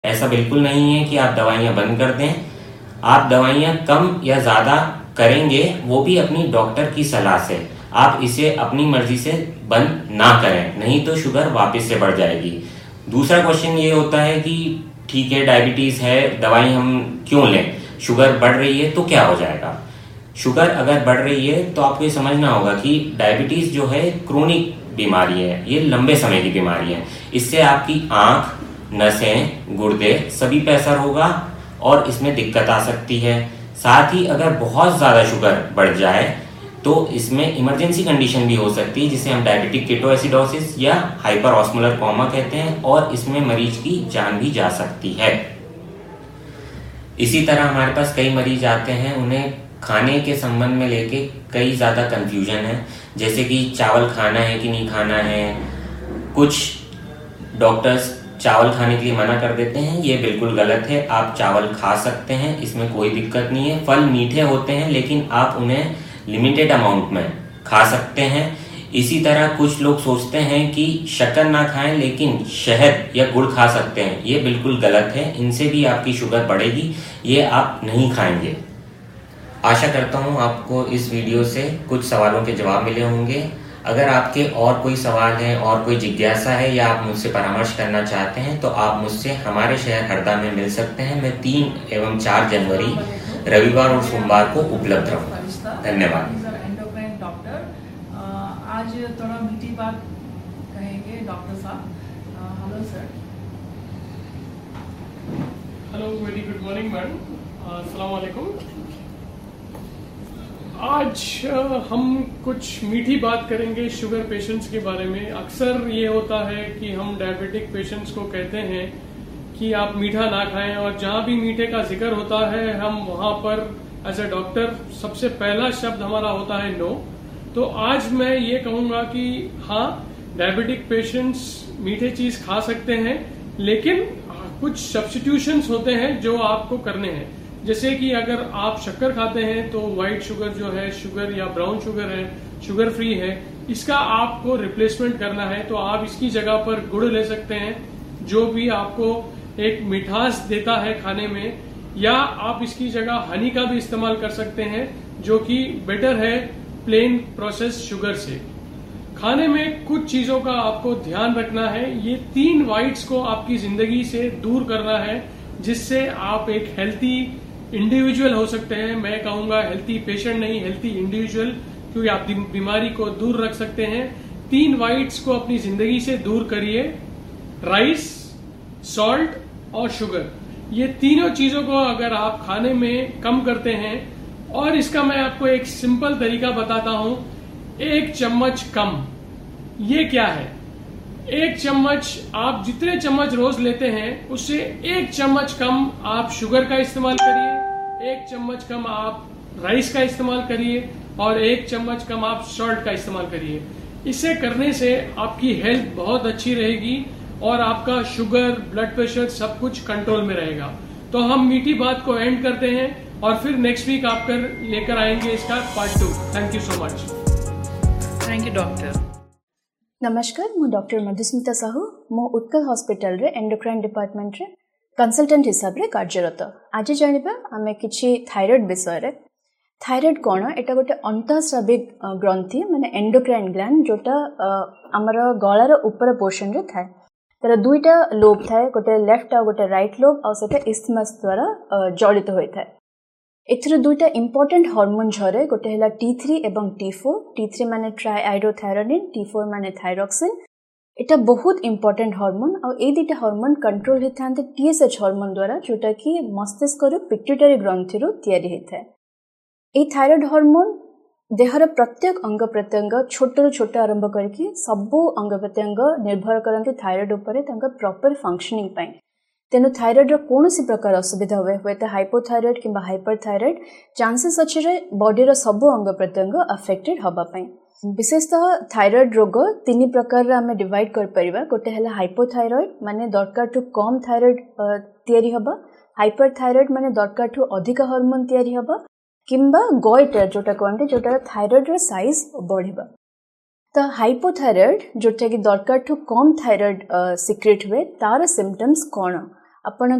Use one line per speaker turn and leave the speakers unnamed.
ऐसा बिल्कुल नहीं है कि आप दवाइयाँ बंद कर दें। आप दवाइयाँ कम या ज़्यादा करेंगे, वो भी अपनी डॉक्टर की सलाह से। आप इसे अपनी मर्जी से बंद ना करें, नहीं तो शुगर वापस से बढ़ जाएगी। दूसरा क्वेश्चन ये होता है कि ठीक है, डायबिटीज़ है, दवाई हम क्यों लें? शुगर बढ़ रही है तो क्या हो जाएगा? शुगर अगर बढ़ रही है तो आपको ये समझना होगा कि डायबिटीज़ जो है क्रोनिक बीमारी है, ये लंबे समय की बीमारी है। इससे आपकी आँख, नसें, गुर्दे सभी पे असर होगा और इसमें दिक्कत आ सकती है। साथ ही अगर बहुत ज़्यादा शुगर बढ़ जाए तो इसमें इमरजेंसी कंडीशन भी हो सकती है, जिसे हम डायबिटिक केटोएसिडोसिस या हाइपर ऑस्मोलर कोमा कहते हैं, और इसमें मरीज की जान भी जा सकती है। इसी तरह हमारे पास कई मरीज आते हैं, उन्हें खाने के संबंध में लेके कई ज़्यादा कन्फ्यूजन है, जैसे कि चावल खाना है कि नहीं खाना है। कुछ डॉक्टर्स चावल खाने के लिए मना कर देते हैं, ये बिल्कुल गलत है। आप चावल खा सकते हैं, इसमें कोई दिक्कत नहीं है। फल मीठे होते हैं, लेकिन आप उन्हें लिमिटेड अमाउंट में खा सकते हैं। इसी तरह कुछ लोग सोचते हैं कि शक्कर ना खाएं, लेकिन शहद या गुड़ खा सकते हैं, ये बिल्कुल गलत है। इनसे भी आपकी शुगर बढ़ेगी, ये आप नहीं खाएंगे। आशा करता हूँ आपको इस वीडियो से कुछ सवालों के जवाब मिले होंगे। अगर आपके और कोई सवाल है और कोई जिज्ञासा है या आप मुझसे परामर्श करना चाहते हैं तो आप मुझसे हमारे शहर हरदा में मिल सकते हैं। मैं 3 एवं 4 जनवरी रविवार और सोमवार को उपलब्ध रहूँगा। धन्यवाद।
एंडोक्राइन डॉक्टर, आज थोड़ा मीठी बात कहेंगे डॉक्टर साहब। Hello sir.
Hello, very good morning madam, अस्सलाम वालेकुम। आज हम कुछ मीठी बात करेंगे शुगर पेशेंट्स के बारे में। अक्सर ये होता है कि हम डायबिटिक पेशेंट्स को कहते हैं कि आप मीठा ना खाएं, और जहां भी मीठे का जिक्र होता है हम वहां पर एज ए डॉक्टर सबसे पहला शब्द हमारा होता है नो। तो आज मैं ये कहूंगा कि हाँ, डायबिटिक पेशेंट्स मीठे चीज खा सकते हैं, लेकिन कुछ सब्स्टिट्यूशंस होते हैं जो आपको करने हैं। जैसे कि अगर आप शक्कर खाते हैं तो व्हाइट शुगर जो है, शुगर या ब्राउन शुगर है, शुगर फ्री है, इसका आपको रिप्लेसमेंट करना है तो आप इसकी जगह पर गुड़ ले सकते हैं, जो भी आपको एक मिठास देता है खाने में। या आप इसकी जगह हनी का भी इस्तेमाल कर सकते हैं, जो कि बेटर है प्लेन प्रोसेस शुगर से। खाने में कुछ चीजों का आपको ध्यान रखना है। ये 3 व्हाइट्स को आपकी जिंदगी से दूर करना है, जिससे आप एक हेल्थी इंडिविजुअल हो सकते हैं। मैं कहूंगा हेल्थी पेशेंट नहीं, हेल्थी इंडिविजुअल, क्योंकि आप बीमारी को दूर रख सकते हैं। 3 व्हाइट्स को अपनी जिंदगी से दूर करिए, राइस, सॉल्ट और शुगर। ये तीनों चीजों को अगर आप खाने में कम करते हैं, और इसका मैं आपको एक सिंपल तरीका बताता हूं, 1 चम्मच कम। ये क्या है? 1 चम्मच, आप जितने चम्मच रोज लेते हैं उससे 1 चम्मच कम आप शुगर का इस्तेमाल करिए, 1 चम्मच कम आप राइस का इस्तेमाल करिए, और 1 चम्मच कम आप सॉल्ट का इस्तेमाल करिए। इसे करने से आपकी हेल्थ बहुत अच्छी रहेगी और आपका शुगर, ब्लड प्रेशर सब कुछ कंट्रोल में रहेगा। तो हम मीठी बात को एंड करते हैं और फिर नेक्स्ट वीक आप लेकर आएंगे इसका part 2। Thank you so much.
Thank you doctor.
नमस्कार, मु डॉक्टर मधुस्मिता साहू। मो उत्कल हॉस्पिटल रे एंडोक्राइन डिपार्टमेंट रे कंसल्टेंट हिसाब रे कार्यरत। आज जानिबा आमे किछि थायराइड विषय रे। थायराइड कोन? एटा गोटे अंतःस्राविक ग्रंथि, माने एंडोक्राइन ग्लैंड, जोटा हमर गळार ऊपर पोर्शन रे थाए। तार दुईटा लोब थाए, गोटे लेफ्ट और गोटे राइट लोब, और सेटा इस्थमस द्वारा जड़ित होय थाए। एथरे दुईटा इंपोर्टेंट हार्मोन झरे, गोटे हैला T3 एवं T4। T3 माने ट्राइआइडोथायरोनिन, T4 माने थायरॉक्सिन। एटा बहुत इंपोर्टेंट हार्मोन, और ए दुईटा हार्मोन कंट्रोल होतांते TSH हार्मोन द्वारा, जोटा कि मस्तिष्क रो पिट्यूटरी ग्रंथि रो तयारी होता। ए थायराइड हार्मोन देहर प्रत्येक अंग प्रत्यंग, छोटरू छोट आरंभ करके सबु अंग प्रत्यंग निर्भर करते थायराइड उपरे तांका प्रॉपर फंक्शनिंग पाई। तेनु थायराइड रो कोनोसी प्रकार असुविधा हुए तो हाइपोथायराइड किंबा हाइपरथायराइड चांसेस अच्छे रे बॉडी रो सबु अंग प्रत्यंग अफेक्टेड हबा पाई। विशेषतः थायराइड रोग 3 प्रकार रे हमें डिवाइड कर परिबा। गोटे हला हाइपोथायराइड, माने दरकार टू कम थायराइड तयारी हबा। हाइपरथायराइड माने दरकार टू अधिक हार्मोन तयारी हबा, किंबा गोइटर जोटा कहते जोटा थायराइड रो साइज बढ़िबा। तो हाइपोथायराइड जोटा कि दरकार टू कम थायराइड सिक्रेट हुए, तार सिम्पटम्स कौन? आपण